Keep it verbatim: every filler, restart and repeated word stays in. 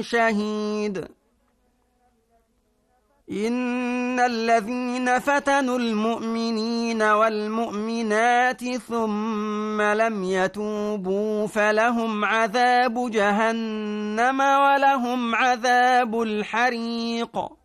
شهيد إن الذين فتنوا المؤمنين والمؤمنات ثم لم يتوبوا فلهم عذاب جهنم ولهم عذاب الحريق